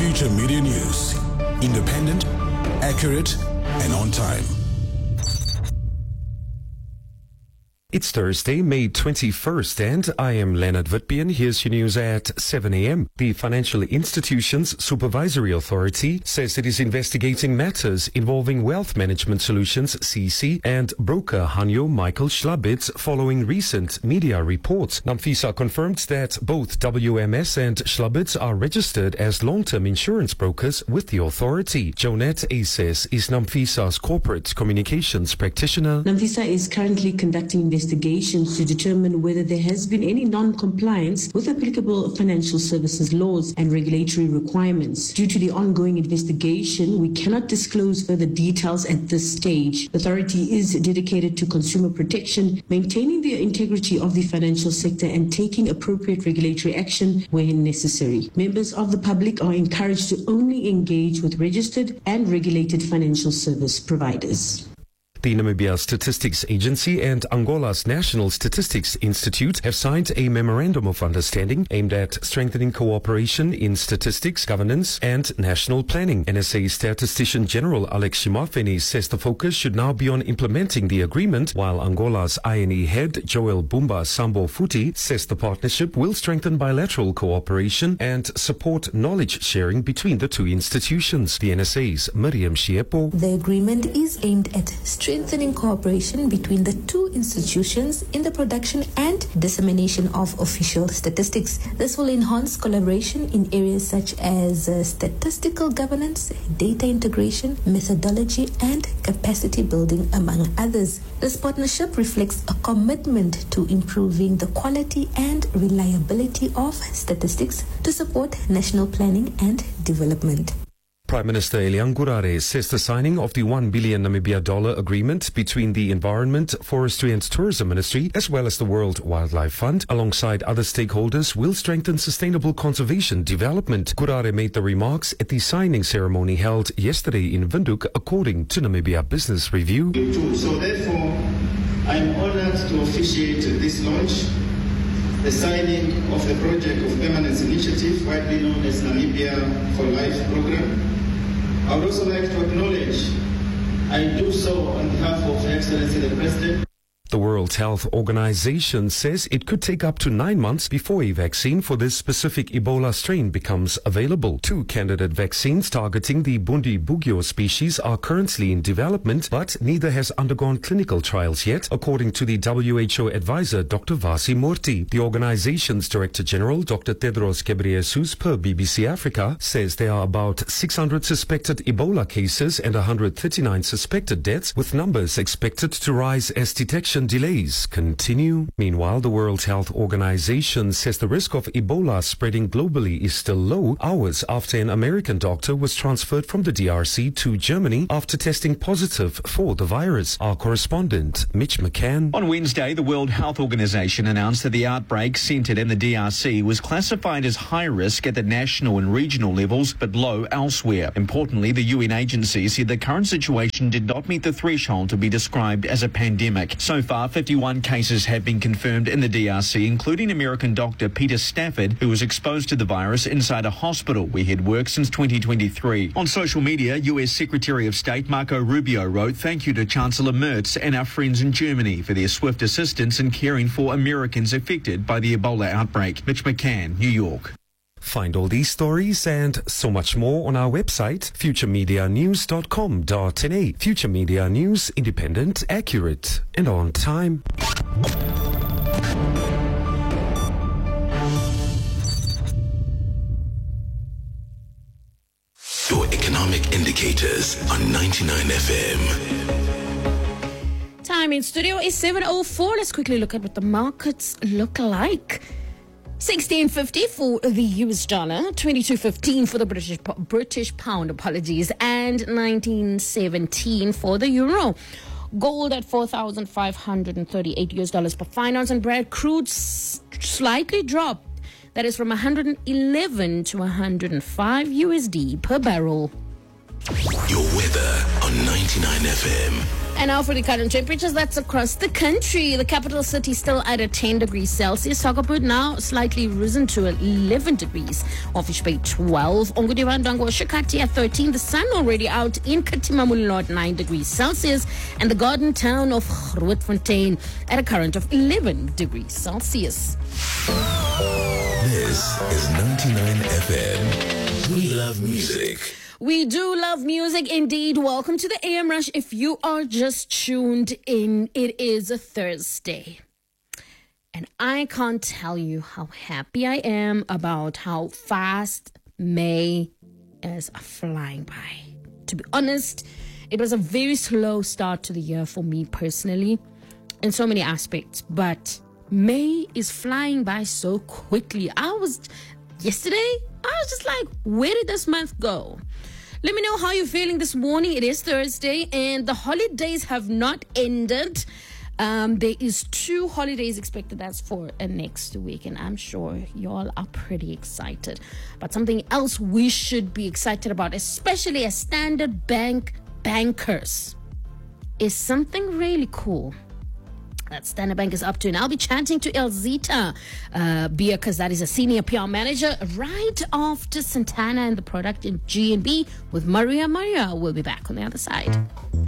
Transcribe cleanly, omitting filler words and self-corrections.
Future Media News. Independent, accurate, and on time. It's Thursday, May 21st, and I am Leonard Witbian. Here's your news at 7 a.m. The Financial Institutions Supervisory Authority says it is investigating matters involving Wealth Management Solutions, CC, and broker Hanyo Michael Schlabitz following recent media reports. NAMFISA confirmed that both WMS and Schlabitz are registered as long-term insurance brokers with the authority. Jonette Aces is NAMFISA's corporate communications practitioner. NAMFISA is currently conducting investigations to determine whether there has been any non-compliance with applicable financial services laws and regulatory requirements. Due to the ongoing investigation, we cannot disclose further details at this stage. The authority is dedicated to consumer protection, maintaining the integrity of the financial sector and taking appropriate regulatory action when necessary. Members of the public are encouraged to only engage with registered and regulated financial service providers. The Namibia Statistics Agency and Angola's National Statistics Institute have signed a memorandum of understanding aimed at strengthening cooperation in statistics, governance, and national planning. NSA Statistician General Alex Shimafeni says the focus should now be on implementing the agreement, while Angola's INE head Joel Bumba Sambo Futi says the partnership will strengthen bilateral cooperation and support knowledge sharing between the two institutions. The NSA's Miriam Shiepo. The agreement is aimed at strengthening cooperation between the two institutions in the production and dissemination of official statistics. This will enhance collaboration in areas such as statistical governance, data integration, methodology, and capacity building, among others. This partnership reflects a commitment to improving the quality and reliability of statistics to support national planning and development. Prime Minister Elian Gurare says the signing of the $1 billion Namibia agreement between the Environment, Forestry and Tourism Ministry as well as the World Wildlife Fund alongside other stakeholders will strengthen sustainable conservation development. Gurare made the remarks at the signing ceremony held yesterday in Windhoek, according to Namibia Business Review. So therefore, I'm honored to officiate this launch, the signing of the Project of Permanence Initiative, widely known as Namibia for Life program. I would also like to acknowledge, I do so on behalf of Her Excellency the President. The World Health Organization says it could take up to 9 months before a vaccine for this specific Ebola strain becomes available. 2 candidate vaccines targeting the Bundibugyo species are currently in development, but neither has undergone clinical trials yet, according to the WHO advisor, Dr. Vasi Murthy. The organization's Director General, Dr. Tedros Ghebreyesus, per BBC Africa, says there are about 600 suspected Ebola cases and 139 suspected deaths, with numbers expected to rise as detection delays continue. Meanwhile, the World Health Organization says the risk of Ebola spreading globally is still low, hours after an American doctor was transferred from the DRC to Germany after testing positive for the virus. Our correspondent, Mitch McCann. On Wednesday, the World Health Organization announced that the outbreak centered in the DRC was classified as high risk at the national and regional levels, but low elsewhere. Importantly, the UN agency said the current situation did not meet the threshold to be described as a pandemic. So far, 51 cases have been confirmed in the DRC, including American doctor Peter Stafford, who was exposed to the virus inside a hospital where he'd worked since 2023. On social media, US Secretary of State Marco Rubio wrote, "Thank you to Chancellor Merz and our friends in Germany for their swift assistance in caring for Americans affected by the Ebola outbreak." Mitch McCann, New York. Find all these stories and so much more on our website, futuremedianews.com.na. Future Media News, independent, accurate, and on time. Your economic indicators on 99 FM. Time in studio is 7:04. Let's quickly look at what the markets look like. 16.50 for the US dollar, 22.15 for the British pound, and 19.17 for the euro. Gold at $4,538 per fine ounce, and Brent crude slightly dropped. That is from 111 to 105 USD per barrel. Your weather on 99 FM. And now for the current temperatures, that's across the country. The capital city still at 10 degrees Celsius. Sogoput now slightly risen to 11 degrees. Office Bay 12. Ongudivandangwa Shikati at 13. The sun already out in Katimamulilo at 9 degrees Celsius. And the garden town of Grootfontein at a current of 11 degrees Celsius. This is 99 FM. We love music. We do love music indeed. Welcome to the AM Rush. If you are just tuned in, it is a Thursday. And I can't tell you how happy I am about how fast May is flying by. To be honest, it was a very slow start to the year for me personally in so many aspects. But May is flying by so quickly. Yesterday, I was just like, where did this month go? Let me know how you're feeling this morning. It is Thursday and the holidays have not ended. There is 2 holidays expected. That's for next week. And I'm sure y'all are pretty excited. But something else we should be excited about, especially as Standard Bank bankers, is something really cool that Standard Bank is up to. And I'll be chatting to Elzita Bia, because that is a senior PR manager, right after Santana and the product in G&B with Maria. Maria will be back on the other side.